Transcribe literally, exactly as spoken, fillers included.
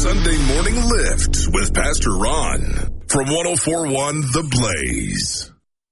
Sunday Morning Lift with Pastor Ron from one oh four point one The Blaze.